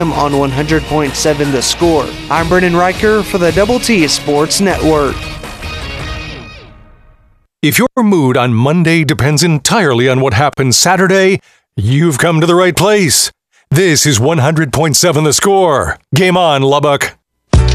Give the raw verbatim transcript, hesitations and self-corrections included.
on one hundred point seven The Score. I'm Brennan Riker for the Double T Sports Network. If your mood on Monday depends entirely on what happens Saturday, you've come to the right place. This is one hundred point seven The Score. Game on, Lubbock.